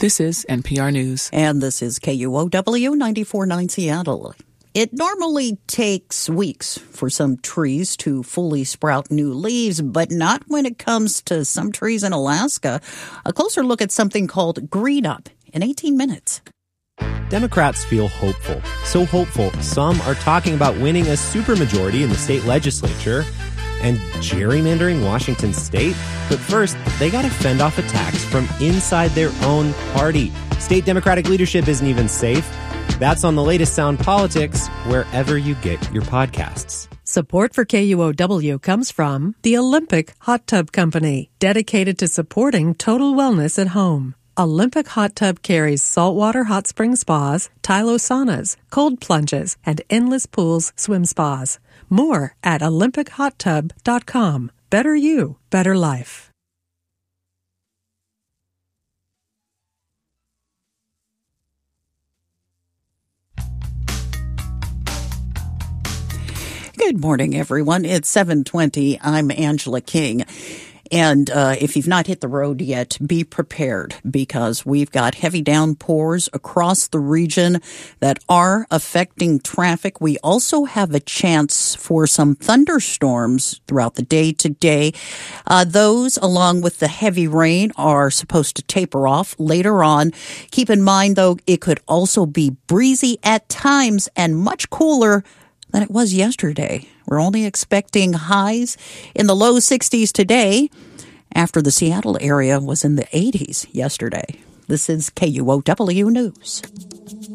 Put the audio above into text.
This is NPR News. And this is KUOW 94.9 Seattle. It normally takes weeks for some trees to fully sprout new leaves, but not when it comes to some trees in Alaska. A closer look at something called Green Up in 18 minutes. Democrats feel hopeful. So hopeful, some are talking about winning a supermajority in the state legislature and gerrymandering Washington state. But first, they got to fend off attacks from inside their own party. State Democratic leadership isn't even safe. That's on the latest Sound Politics, wherever you get your podcasts. Support for KUOW comes from the Olympic Hot Tub Company, dedicated to supporting total wellness at home. Olympic Hot Tub carries saltwater hot spring spas, Tylo saunas, cold plunges, and endless pools swim spas. More at olympichottub.com. Better you, better life. Good morning, everyone. It's 7:20. I'm Angela King. And if you've not hit the road yet, be prepared because we've got heavy downpours across the region that are affecting traffic. We also have a chance for some thunderstorms throughout the day today. Those, along with the heavy rain, are supposed to taper off later on. Keep in mind, though, it could also be breezy at times and much cooler than it was yesterday. We're only expecting highs in the low 60s today after the Seattle area was in the 80s yesterday. This is KUOW News.